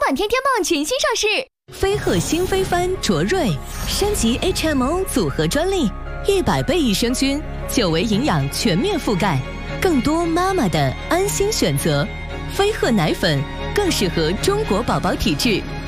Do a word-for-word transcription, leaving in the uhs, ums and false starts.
版天天棒全新上市， 飞鹤新飞帆卓瑞升级 H M O 组合专利，一百倍益生菌，久维营养全面覆盖，更多妈妈的安心选择。飞鹤奶粉更适合中国宝宝体质。